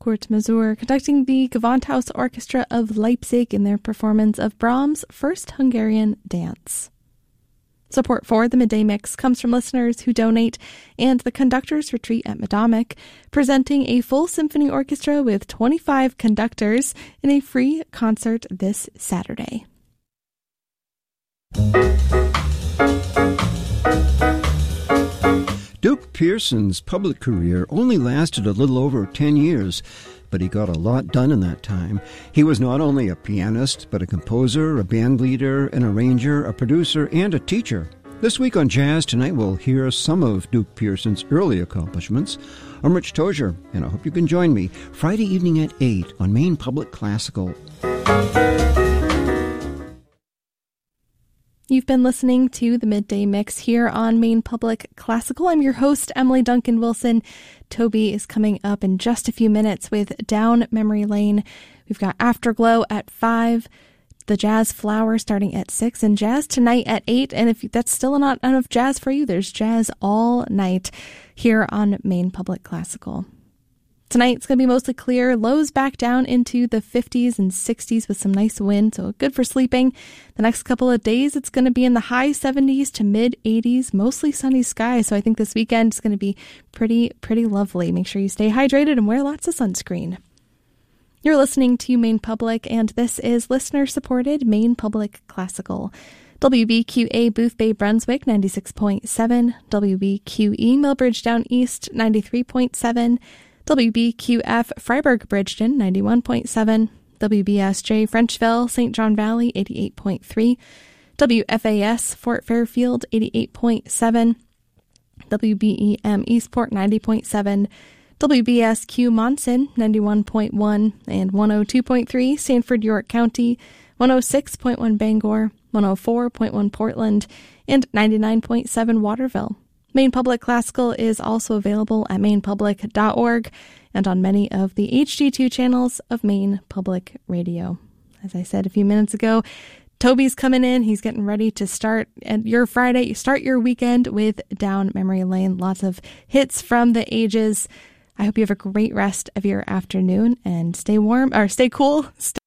Kurt Masur conducting the Gewandhaus Orchestra of Leipzig in their performance of Brahms' First Hungarian Dance. Support for the Midday Mix comes from listeners who donate and the Conductors Retreat at Medomec, presenting a full symphony orchestra with 25 conductors in a free concert this Saturday. Duke Pearson's public career only lasted a little over 10 years, but he got a lot done in that time. He was not only a pianist, but a composer, a band leader, an arranger, a producer, and a teacher. This week on Jazz Tonight, we'll hear some of Duke Pearson's early accomplishments. I'm Rich Tozier, and I hope you can join me Friday evening at 8 on Maine Public Classical. You've been listening to the Midday Mix here on Maine Public Classical. I'm your host, Emily Duncan Wilson. Toby is coming up in just a few minutes with Down Memory Lane. We've got Afterglow at 5, the Jazz Flower starting at 6, and Jazz Tonight at 8. And if that's still not enough jazz for you, there's jazz all night here on Maine Public Classical. Tonight it's going to be mostly clear, lows back down into the 50s and 60s with some nice wind, so good for sleeping. The next couple of days it's going to be in the high 70s to mid 80s, mostly sunny skies, so I think this weekend is going to be pretty lovely. Make sure you stay hydrated and wear lots of sunscreen. You're listening to Maine Public, and this is listener-supported Maine Public Classical. WBQA Boothbay Brunswick 96.7, WBQE Millbridge Down East 93.7, WBQF Freiburg Bridgeton 91.7, WBSJ Frenchville St. John Valley 88.3, WFAS Fort Fairfield 88.7, WBEM Eastport 90.7, WBSQ Monson 91.1 and 102.3 Sanford York County, 106.1 Bangor, 104.1 Portland, and 99.7 Waterville. Maine Public Classical is also available at mainepublic.org and on many of the HD2 channels of Maine Public Radio. As I said a few minutes ago, Toby's coming in. He's getting ready to start your Friday. Start your weekend with Down Memory Lane. Lots of hits from the ages. I hope you have a great rest of your afternoon and stay warm, or stay cool.